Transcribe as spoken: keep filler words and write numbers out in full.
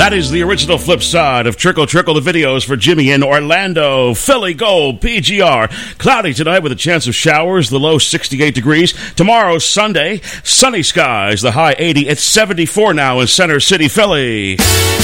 That is the original flip side of Trickle Trickle, the videos for Jimmy in Orlando. Philly Gold, P G R. Cloudy tonight with a chance of showers, the low sixty-eight degrees. Tomorrow, Sunday, sunny skies, the high eighty. It's seventy-four now in Center City, Philly.